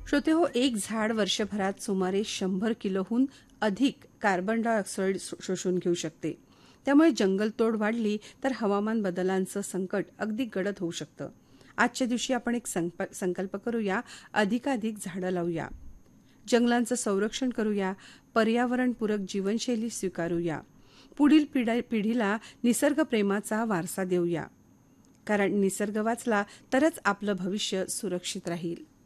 श्रोते हो, एक झाड वर्षभरात सुमारे 100 किलोहून अधिक कार्बन डायऑक्साईड शोषून घेऊ शकते. त्यामुळे जंगलतोड वाढली तर हवामान बदलांचं संकट अगदी गडद होऊ शकतं. आजच्या दिवशी आपण एक संकल्प करूया, अधिकाधिक झाडं लावूया, जंगलांचं संरक्षण करूया, पर्यावरणपूरक जीवनशैली स्वीकारूया, पुढील पिढीला निसर्गप्रेमाचा वारसा देऊया. कारण निसर्ग वाचला तरच आपलं भविष्य सुरक्षित राहील.